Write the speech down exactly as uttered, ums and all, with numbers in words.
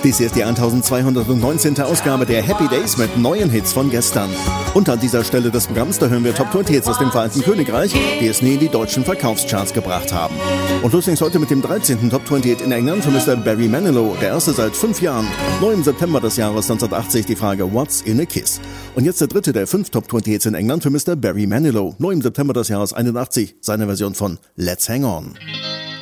Dies ist die eintausendzweihundertneunzehnte Ausgabe der Happy Days mit neuen Hits von gestern. Und an dieser Stelle des Programms, da hören wir Top zwanzig Hits aus dem Vereinigten Königreich, die es nie in die deutschen Verkaufscharts gebracht haben. Und los ging's heute mit dem dreizehnten Top zwanzig Hit in England von Mister Barry Manilow, der erste seit fünf Jahren. Neu im September des Jahres neunzehnhundertachtzig die Frage What's in a Kiss? Und jetzt der dritte der fünf Top zwanzig Hits in England für Mister Barry Manilow. Neu im September des Jahres einundachtzig, seine Version von Let's Hang On.